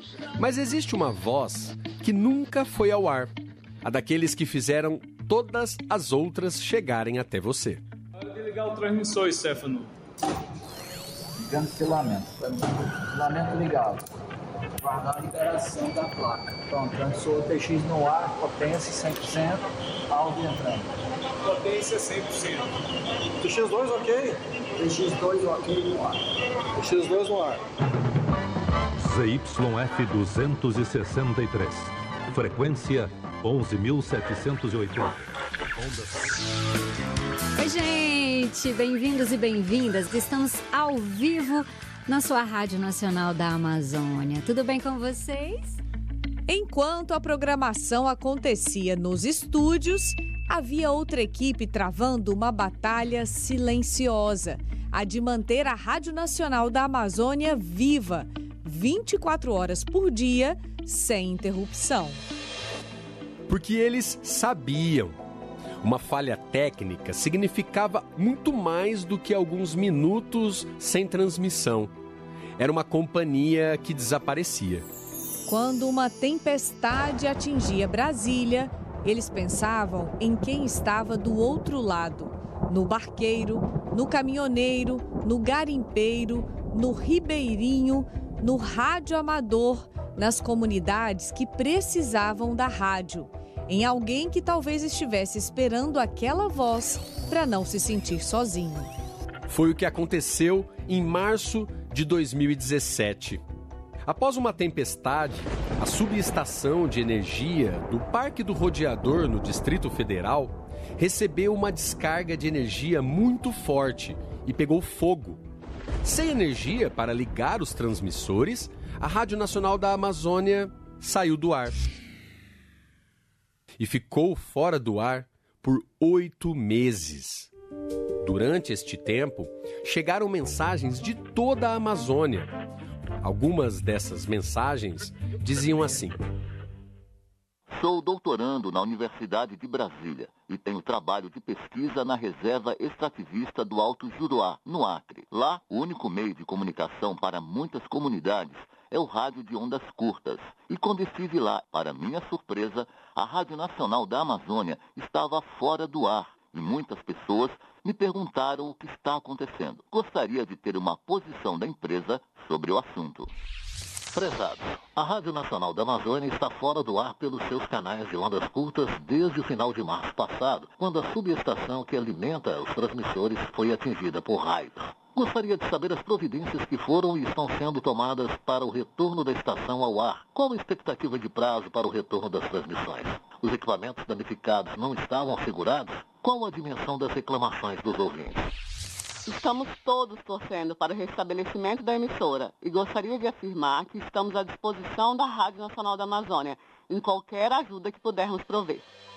Mas existe uma voz que nunca foi ao ar, a daqueles que fizeram todas as outras chegarem até você. Hora de ligar o transmissor, Stefano. Ligando filamento. Filamento ligado. Guardar a liberação da placa. Pronto, transmissor TX no ar, potência 100%, áudio entrando. Potência 100%. TX2 ok? TX2 ok no ar. TX2 no ar. ZYF 263. Frequência 11.780. Oi, gente! Bem-vindos e bem-vindas. Estamos ao vivo na sua Rádio Nacional da Amazônia. Tudo bem com vocês? Enquanto a programação acontecia nos estúdios, havia outra equipe travando uma batalha silenciosa, a de manter a Rádio Nacional da Amazônia viva, 24 horas por dia, sem interrupção. Porque eles sabiam. Uma falha técnica significava muito mais do que alguns minutos sem transmissão. Era uma companhia que desaparecia. Quando uma tempestade atingia Brasília, eles pensavam em quem estava do outro lado. No barqueiro, no caminhoneiro, no garimpeiro, no ribeirinho, no rádio amador, nas comunidades que precisavam da rádio. Em alguém que talvez estivesse esperando aquela voz para não se sentir sozinho. Foi o que aconteceu em março de 2017. Após uma tempestade, a subestação de energia do Parque do Rodeador, no Distrito Federal, recebeu uma descarga de energia muito forte e pegou fogo. Sem energia para ligar os transmissores, a Rádio Nacional da Amazônia saiu do ar. E ficou fora do ar por 8 meses. Durante este tempo, chegaram mensagens de toda a Amazônia. Algumas dessas mensagens diziam assim: sou doutorando na Universidade de Brasília e tenho trabalho de pesquisa na Reserva Extrativista do Alto Juruá, no Acre. Lá, o único meio de comunicação para muitas comunidades é o rádio de ondas curtas. E quando estive lá, para minha surpresa, a Rádio Nacional da Amazônia estava fora do ar e muitas pessoas me perguntaram o que está acontecendo. Gostaria de ter uma posição da empresa sobre o assunto. Prezados, a Rádio Nacional da Amazônia está fora do ar pelos seus canais de ondas curtas desde o final de março passado, quando a subestação que alimenta os transmissores foi atingida por raios. Gostaria de saber as providências que foram e estão sendo tomadas para o retorno da estação ao ar. Qual a expectativa de prazo para o retorno das transmissões? Os equipamentos danificados não estavam assegurados? Qual a dimensão das reclamações dos ouvintes? Estamos todos torcendo para o restabelecimento da emissora e gostaria de afirmar que estamos à disposição da Rádio Nacional da Amazônia em qualquer ajuda que pudermos prover.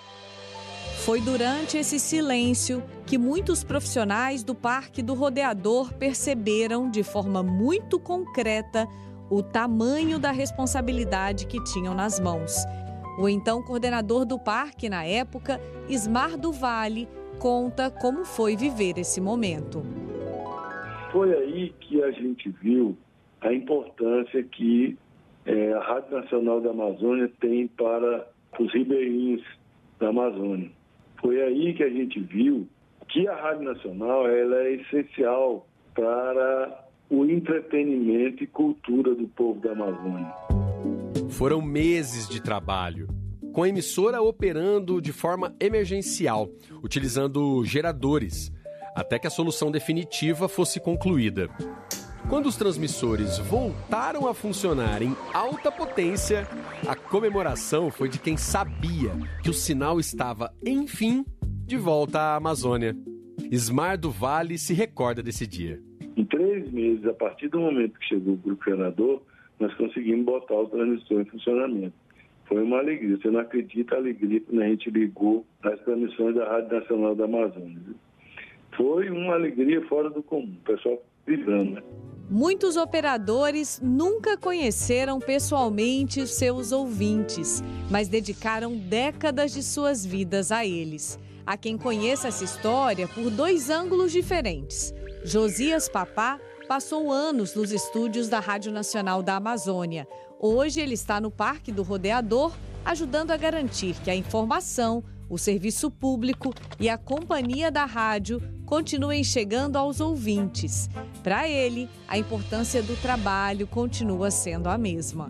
Foi durante esse silêncio que muitos profissionais do Parque do Rodeador perceberam de forma muito concreta o tamanho da responsabilidade que tinham nas mãos. O então coordenador do parque na época, Ismar do Vale, conta como foi viver esse momento. Foi aí que a gente viu a importância que a Rádio Nacional da Amazônia tem para os ribeirinhos da Amazônia. Foi aí que a gente viu que a Rádio Nacional ela é essencial para o entretenimento e cultura do povo da Amazônia. Foram meses de trabalho, com a emissora operando de forma emergencial, utilizando geradores, até que a solução definitiva fosse concluída. Quando os transmissores voltaram a funcionar em alta potência, a comemoração foi de quem sabia que o sinal estava, enfim, de volta à Amazônia. Ismar do Vale se recorda desse dia. Em 3 meses, a partir do momento que chegou o grupo governador, nós conseguimos botar o transmissor em funcionamento. Foi uma alegria. Você não acredita a alegria quando a gente ligou as transmissões da Rádio Nacional da Amazônia. Foi uma alegria fora do comum. O pessoal vibrando, né? Muitos operadores nunca conheceram pessoalmente seus ouvintes, mas dedicaram décadas de suas vidas a eles. Há quem conheça essa história por 2 ângulos diferentes. Josias Papá passou anos nos estúdios da Rádio Nacional da Amazônia. Hoje ele está no Parque do Rodeador, ajudando a garantir que a informação, o serviço público e a companhia da rádio continuem chegando aos ouvintes. Para ele, a importância do trabalho continua sendo a mesma.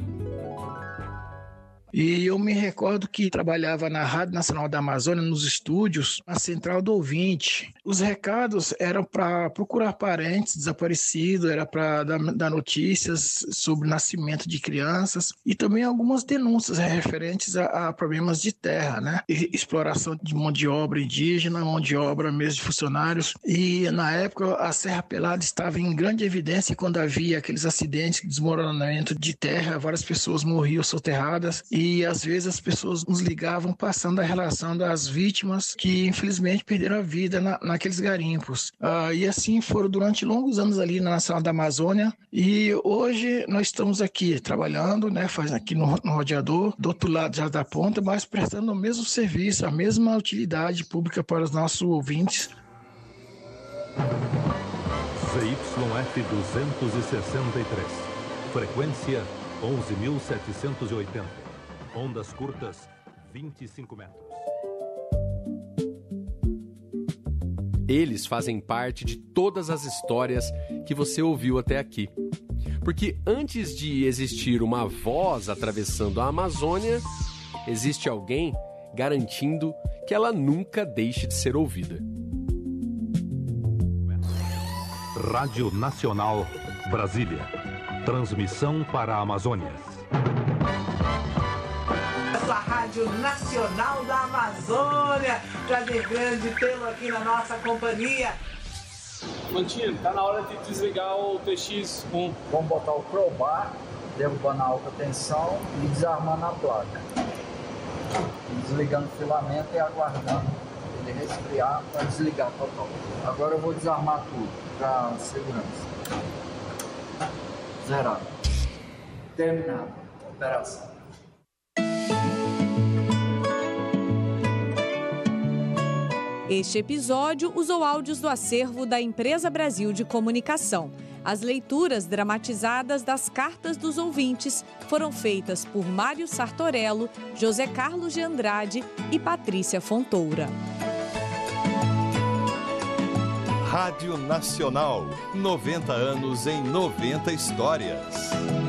E eu me recordo que trabalhava na Rádio Nacional da Amazônia, nos estúdios, na Central do Ouvinte. Os recados eram para procurar parentes desaparecidos, era para dar notícias sobre o nascimento de crianças e também algumas denúncias referentes a problemas de terra, né? Exploração de mão de obra indígena, mão de obra mesmo de funcionários. E na época a Serra Pelada estava em grande evidência quando havia aqueles acidentes, desmoronamento de terra, várias pessoas morriam soterradas e às vezes as pessoas nos ligavam passando a relação das vítimas que infelizmente perderam a vida naqueles garimpos. E assim foram durante longos anos ali na Nacional da Amazônia e hoje nós estamos aqui trabalhando, né, faz aqui no Rodeador, do outro lado já da ponta, mas prestando o mesmo serviço, a mesma utilidade pública para os nossos ouvintes. CYF 263, frequência 11.780. Ondas curtas, 25 metros. Eles fazem parte de todas as histórias que você ouviu até aqui. Porque antes de existir uma voz atravessando a Amazônia, existe alguém garantindo que ela nunca deixe de ser ouvida. Rádio Nacional, Brasília. Transmissão para a Amazônia. Rádio Nacional da Amazônia. Prazer grande tê-lo aqui na nossa companhia. Mantinho, tá na hora de desligar o TX1. Vamos botar o crowbar, derrubando a alta tensão e desarmando a placa. Desligando o filamento e aguardando ele resfriar para desligar total. Agora eu vou desarmar tudo para segurança. Zerado. Terminado. Operação. Este episódio usou áudios do acervo da Empresa Brasil de Comunicação. As leituras dramatizadas das cartas dos ouvintes foram feitas por Mário Sartorello, José Carlos de Andrade e Patrícia Fontoura. Rádio Nacional, 90 anos em 90 histórias.